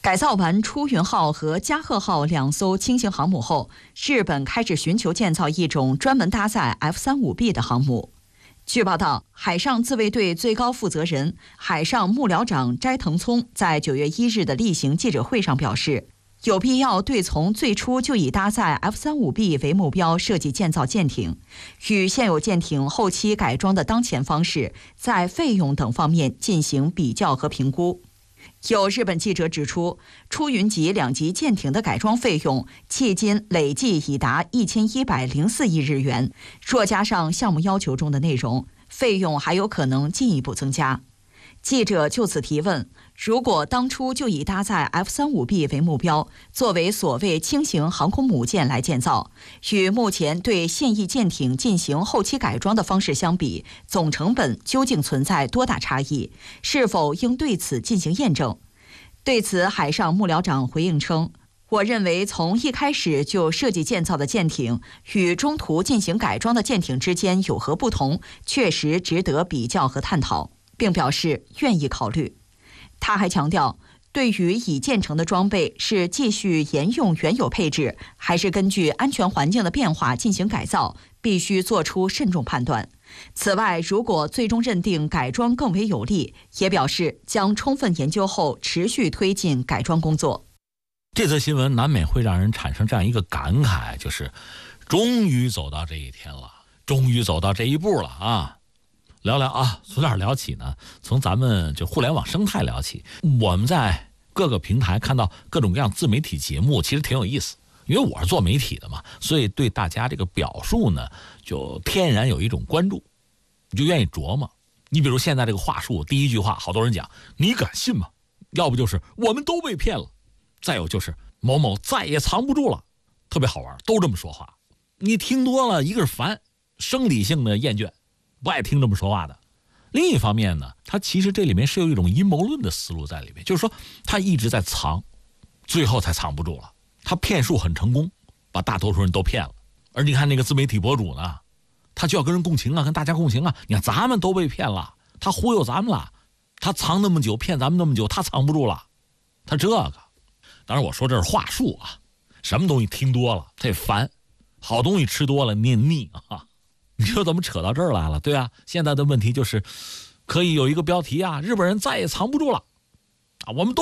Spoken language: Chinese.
改造完出云号和加贺号2艘轻型航母后，日本开始寻求建造一种专门搭载 F-35B 的航母。据报道，海上自卫队最高负责人、海上幕僚长斋藤聪在9月1日的例行记者会上表示，有必要对从最初就以搭载 F-35B 为目标设计建造舰艇，与现有舰艇后期改装的当前方式在费用等方面进行比较和评估。有日本记者指出，出云级2级舰艇的改装费用迄今累计已达1104亿日元，若加上项目要求中的内容，费用还有可能进一步增加。记者就此提问，如果当初就以搭载 F-35B 为目标，作为所谓轻型航空母舰来建造，与目前对现役舰艇进行后期改装的方式相比，总成本究竟存在多大差异？是否应对此进行验证？对此，海上幕僚长回应称，我认为从一开始就设计建造的舰艇与中途进行改装的舰艇之间有何不同，确实值得比较和探讨，并表示愿意考虑。他还强调，对于已建成的装备是继续沿用原有配置，还是根据安全环境的变化进行改造，必须做出慎重判断。此外，如果最终认定改装更为有利，也表示将充分研究后持续推进改装工作。 这则新闻难免会让人产生这样一个感慨，就是终于走到这一天了，终于走到这一步了啊！聊聊啊，从哪儿聊起呢？从咱们就互联网生态聊起。我们在各个平台看到各种各样自媒体节目，其实挺有意思。因为我是做媒体的嘛，所以对大家这个表述呢，就天然有一种关注，你就愿意琢磨。你比如现在这个话术，第一句话好多人讲，你敢信吗？要不就是我们都被骗了，再有就是某某再也藏不住了，特别好玩，都这么说话。你听多了，一个是烦，生理性的厌倦，不爱听这么说话的。另一方面呢，它其实这里面是有一种阴谋论的思路在里面，就是说他一直在藏，最后才藏不住了。他骗术很成功，把大多数人都骗了。而你看那个自媒体博主呢，他就要跟人共情啊，跟大家共情啊。你看咱们都被骗了，他忽悠咱们了，他藏那么久，骗咱们那么久，他藏不住了。他这个，当然我说这是话术啊，什么东西听多了他也烦，好东西吃多了你也腻啊。你说怎么扯到这儿来了？对啊，现在的问题就是，可以有一个标题啊，日本人再也藏不住了啊，我们都